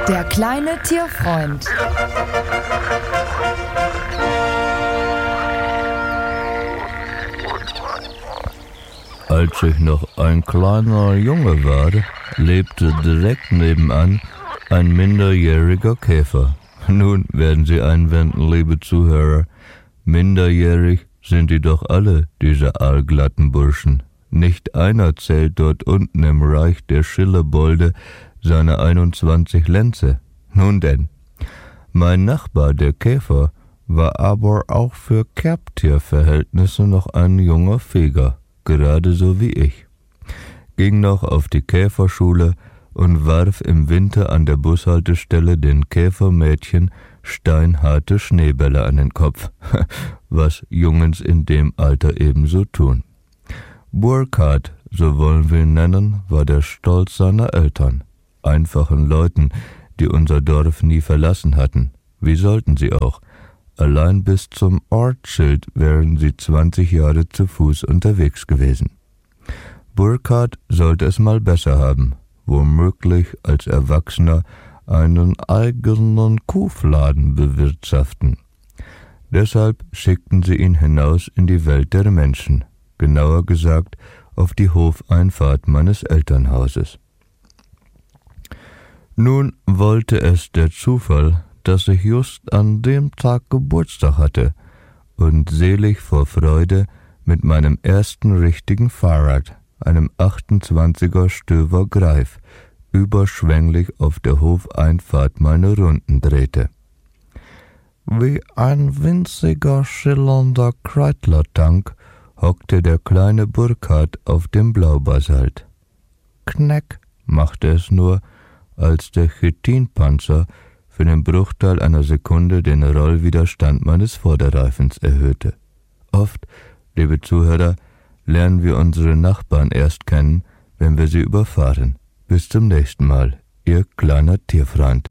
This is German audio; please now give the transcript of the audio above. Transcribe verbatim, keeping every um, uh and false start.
Der kleine Tierfreund. Als ich noch ein kleiner Junge war, lebte direkt nebenan ein minderjähriger Käfer. Nun werden Sie einwenden, liebe Zuhörer, minderjährig sind die doch alle, diese aalglatten Burschen. Nicht einer zählt dort unten im Reich der Schillebolde seine einundzwanzig Lenze. Nun denn, mein Nachbar, der Käfer, war aber auch für Kerbtierverhältnisse noch ein junger Feger, gerade so wie ich. Ging noch auf die Käferschule und warf im Winter an der Bushaltestelle den Käfermädchen steinharte Schneebälle an den Kopf, was Jungens in dem Alter ebenso tun. Burkhard, so wollen wir ihn nennen, war der Stolz seiner Eltern, einfachen Leuten, die unser Dorf nie verlassen hatten. Wie sollten sie auch? Allein bis zum Ortsschild wären sie zwanzig Jahre zu Fuß unterwegs gewesen. Burkhard sollte es mal besser haben, womöglich als Erwachsener einen eigenen Kuhfladen bewirtschaften. Deshalb schickten sie ihn hinaus in die Welt der Menschen, genauer gesagt auf die Hofeinfahrt meines Elternhauses. Nun wollte es der Zufall, dass ich just an dem Tag Geburtstag hatte und selig vor Freude mit meinem ersten richtigen Fahrrad, einem achtundzwanziger Stöver Greif, überschwänglich auf der Hofeinfahrt meine Runden drehte. Wie ein winziger, schillernder Kreidlertank hockte der kleine Burkhard auf dem Blaubasalt. Knack machte es nur, als der Chitinpanzer für den Bruchteil einer Sekunde den Rollwiderstand meines Vorderreifens erhöhte. Oft, liebe Zuhörer, lernen wir unsere Nachbarn erst kennen, wenn wir sie überfahren. Bis zum nächsten Mal, Ihr kleiner Tierfreund.